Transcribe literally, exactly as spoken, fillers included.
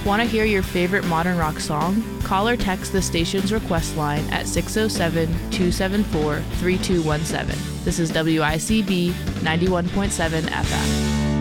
Want to hear your favorite modern rock song? Call or text the station's request line at six oh seven, two seven four, three two one seven. This is W I C B ninety-one point seven F M.